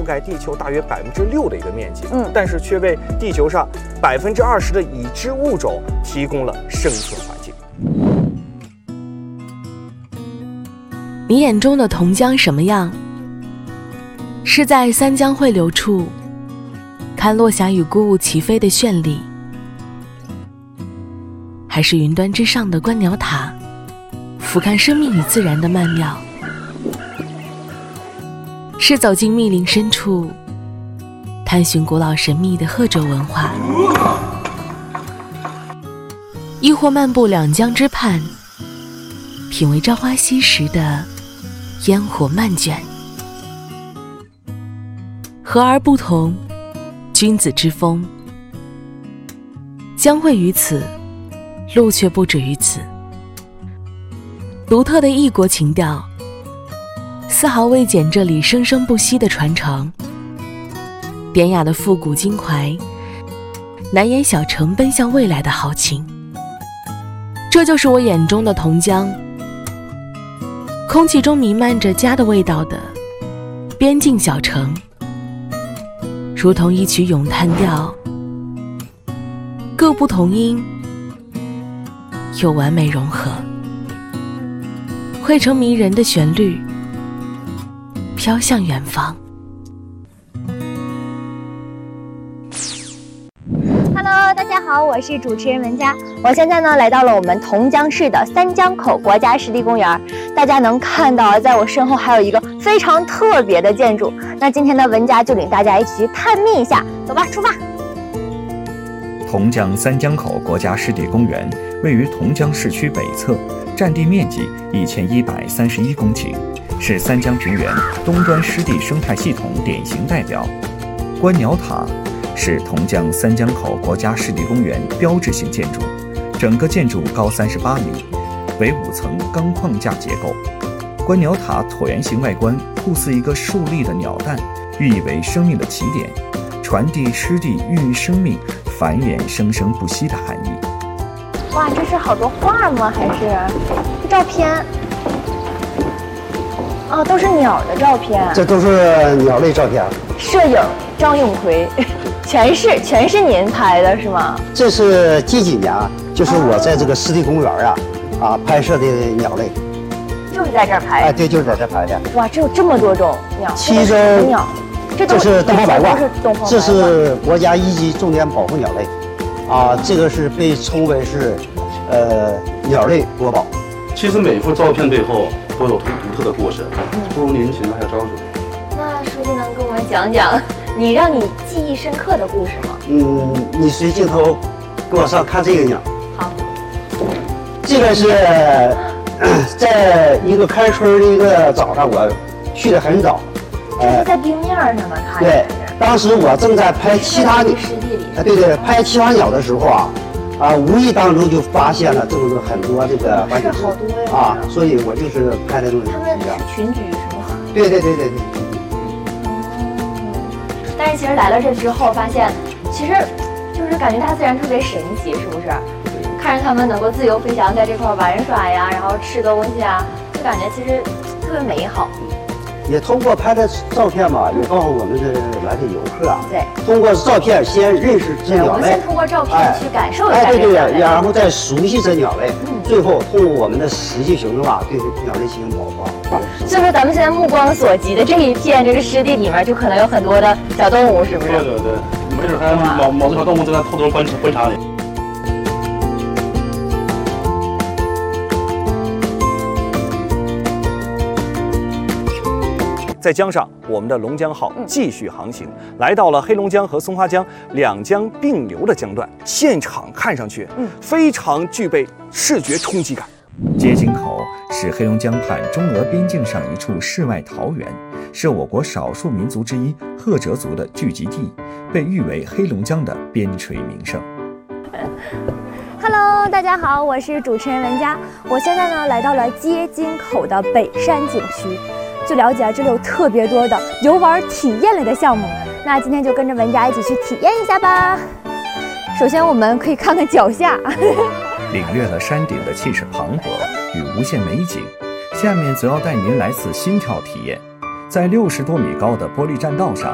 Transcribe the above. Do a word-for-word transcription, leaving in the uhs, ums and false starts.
盖地球大约百分之六的一个面积，嗯，但是却为地球上百分之二十的已知物种提供了生存环境。 你眼中的同江什么样？是在三江汇流处看落霞与孤鹜齐飞的绚丽，还是云端之上的观鸟塔俯瞰生命与自然的曼妙？是走进密林深处探寻古老神秘的贺州文化，亦或漫步两江之畔品味朝花夕拾的烟火漫卷？和而不同，君子之风。江汇于此，路却不止于此。独特的异国情调，丝毫未减这里生生不息的传承。典雅的复古襟怀，难掩小城奔向未来的豪情。这就是我眼中的同江，空气中弥漫着家的味道的边境小城，如同一曲咏叹调，各不同音，又完美融合，汇成迷人的旋律，飘向远方。 Hello， 大家好，我是主持人文佳。我现在呢来到了我们同江市的三江口国家湿地公园。大家能看到，在我身后还有一个非常特别的建筑。那今天的文佳就领大家一起去探秘一下，走吧，出发！ 同江三江口国家湿地公园位于同江市区北侧，占地面积一千一百三十一公顷，是三江平原东端湿地生态系统典型代表。观鸟塔是同江三江口国家湿地公园标志性建筑，整个建筑高三十八米，为五层钢框架结构。观鸟塔椭圆形外观酷似一个竖立的鸟蛋，寓意为生命的起点，传递湿地孕育生命、繁衍生生不息的含义。 哇，这是好多画吗？还是照片？哦，都是鸟的照片。 这都是鸟类照片。 摄影张永奎，全是全是您拍的是吗？ 这是近几年啊，就是我在这个湿地公园啊，啊拍摄的鸟类。 就是在这儿拍？ 哎，对，就是在这拍的。 哇，这有这么多种鸟， 七种鸟，这这是东方白鹳，这是是国家一级重点保护鸟类，啊，这个是被称为是，呃，鸟类国宝。 其实每幅照片背后都有独特的故事，不如您请大家招手。 那书记能跟我们讲讲你让你记忆深刻的故事吗？ 嗯，你随镜头跟我上看这个鸟。 好。 这个是在一个开春的一个早上，我去的很早。 这是在冰面上吗？看。 对，当时我正在拍其他鸟， 湿地里。 啊，对对，拍其他鸟的时候啊，啊，无意当中就发现了这么很多这个环境好多呀。 啊，所以我就是拍的东西。 他们是群居是吗？ 对对对对对。 但是其实来了这之后，发现其实就是感觉大自然特别神奇，是不是？看着他们能够自由飞翔在这块玩耍呀，然后吃东西啊，就感觉其实特别美好。 也通过拍的照片嘛，也告诉我们的来的游客啊， 对， 通过照片先认识这鸟类， 我们先通过照片去感受一下哎，对对对， 然后再熟悉这鸟类，嗯，最后通过我们的实际行动啊，对鸟类进行保护。 所以说咱们现在目光所及的这一片这个湿地里面，就可能有很多的小动物，是不是？ 对对对，没准还某某只小动物正在偷偷观察观察你。 在江上，我们的龙江号继续航行，嗯、来到了黑龙江和松花江两江并流的江段。现场看上去，嗯，非常具备视觉冲击感。 接津口是黑龙江畔中俄边境上一处世外桃源，是我国少数民族之一赫哲族的聚集地，被誉为黑龙江的边陲名胜。 Hello， 大家好，我是主持人文佳。我现在呢来到了接津口的北山景区。据了解，这里有特别多的游玩体验类的项目。那今天就跟着文佳一起去体验一下吧。首先，我们可以看看脚下， 领略了山顶的气势磅礴与无限美景。下面则要带您来次心跳体验，在六十多米高的玻璃栈道上。